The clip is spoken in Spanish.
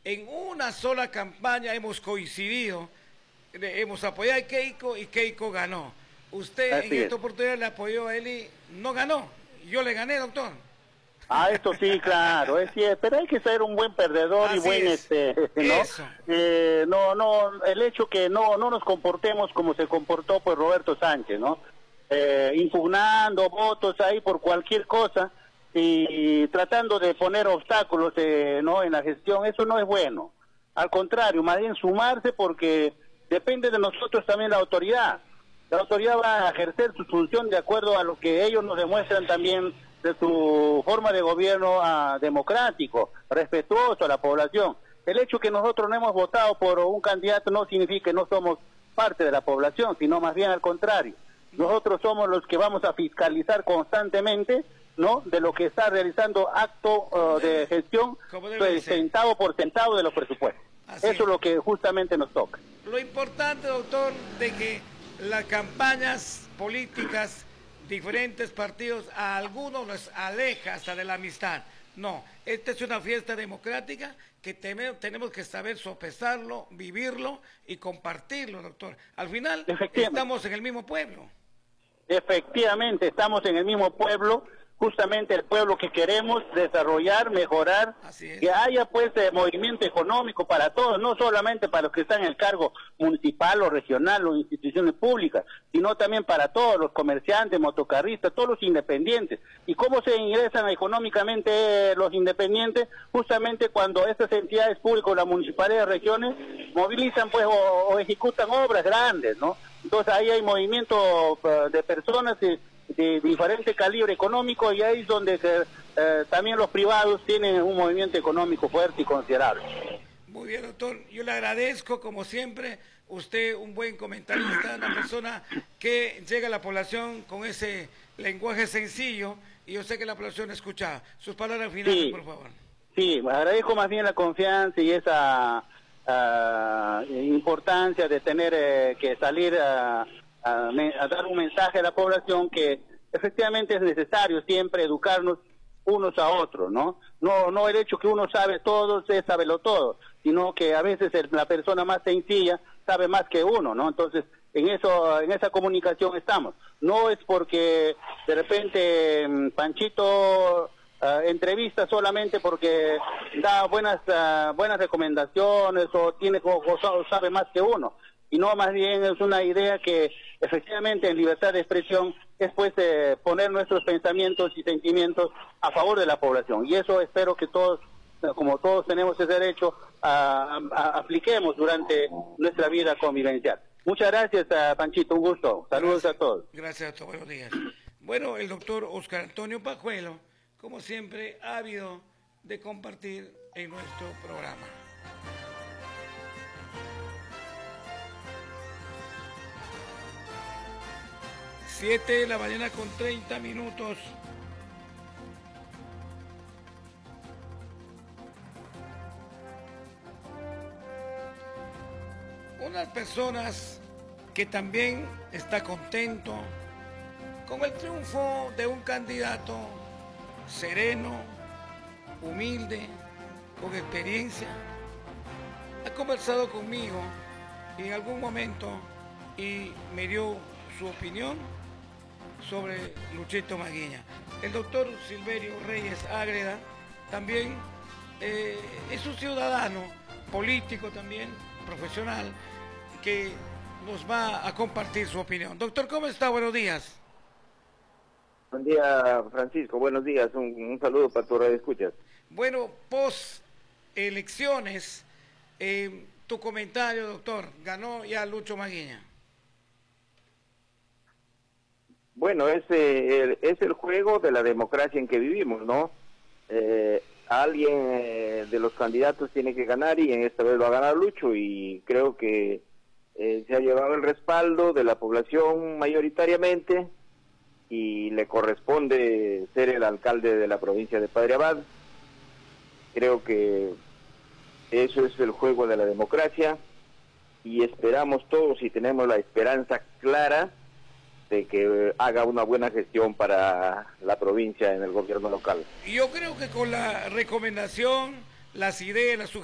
en una sola campaña hemos coincidido, hemos apoyado a Keiko y Keiko ganó. Usted en Así es. esta oportunidad le apoyó a él y no ganó. Yo le gané, doctor. Ah, esto sí, claro, es cierto, pero hay que ser un buen perdedor y Así buen, es. ¿no? Eso. El hecho que no nos comportemos como se comportó pues Roberto Sánchez, ¿no? Impugnando votos ahí por cualquier cosa y tratando de poner obstáculos, ¿no? En la gestión, eso no es bueno. Al contrario, más bien sumarse porque depende de nosotros también la autoridad. La autoridad va a ejercer su función de acuerdo a lo que ellos nos demuestran también de su forma de gobierno democrático, respetuoso a la población. El hecho que nosotros no hemos votado por un candidato no significa que no somos parte de la población, sino más bien al contrario. Nosotros somos los que vamos a fiscalizar constantemente, ¿no? De lo que está realizando acto de gestión, pues, centavo por centavo de los presupuestos. Eso es lo que justamente nos toca. Lo importante, doctor, de que las campañas políticas, diferentes partidos, a algunos les aleja hasta de la amistad. No, esta es una fiesta democrática que tenemos que saber sopesarlo, vivirlo y compartirlo, doctor. Al final, estamos en el mismo pueblo. Efectivamente, estamos en el mismo pueblo, justamente el pueblo que queremos desarrollar, mejorar, que haya pues movimiento económico para todos, no solamente para los que están en el cargo municipal o regional o instituciones públicas, sino también para todos los comerciantes, motocarristas, todos los independientes. ¿Y cómo se ingresan económicamente los independientes? Justamente cuando estas entidades públicas, las municipalidades, regiones, movilizan pues o ejecutan obras grandes, ¿no? Entonces ahí hay movimiento de personas de diferente calibre económico y ahí es donde también los privados tienen un movimiento económico fuerte y considerable. Muy bien, doctor. Yo le agradezco, como siempre, usted un buen comentarista, una persona que llega a la población con ese lenguaje sencillo y yo sé que la población escucha. Sus palabras finales, por favor. Sí, agradezco más bien la confianza y esa importancia de tener que salir a dar un mensaje a la población que efectivamente es necesario siempre educarnos unos a otros, ¿no? No el hecho que uno sabe todo, es saberlo todo, sino que a veces la persona más sencilla sabe más que uno, ¿no? Entonces, en esa comunicación estamos. No es porque de repente Panchito entrevista solamente porque da buenas recomendaciones o sabe más que uno, y no, más bien es una idea que efectivamente en libertad de expresión es pues poner nuestros pensamientos y sentimientos a favor de la población, y eso espero que todos, como todos tenemos ese derecho, apliquemos durante nuestra vida convivencial. Muchas gracias, Panchito, un gusto. Saludos a todos. Gracias, doctor. Buenos días. Bueno, el doctor Oscar Antonio Pajuelo, como siempre, ávido de compartir en nuestro programa. 7 de la mañana con 30 minutos. Unas personas que también está contento con el triunfo de un candidato sereno, humilde, con experiencia, ha conversado conmigo en algún momento y me dio su opinión sobre Luchito Maguiña. El doctor Silverio Reyes Ágreda también es un ciudadano político también, profesional, que nos va a compartir su opinión. Doctor, ¿cómo está? Buenos días. Buen día, Francisco. Buenos días. Un saludo para tu radio escuchas. Bueno, post elecciones, tu comentario, doctor. Ganó ya Lucho Maguiña. Bueno, es el juego de la democracia en que vivimos, ¿no? Alguien de los candidatos tiene que ganar y en esta vez lo ha ganado Lucho, y creo que se ha llevado el respaldo de la población mayoritariamente y le corresponde ser el alcalde de la provincia de Padre Abad. Creo que eso es el juego de la democracia y esperamos todos y tenemos la esperanza clara de que haga una buena gestión para la provincia en el gobierno local. Yo creo que con la recomendación, las ideas, las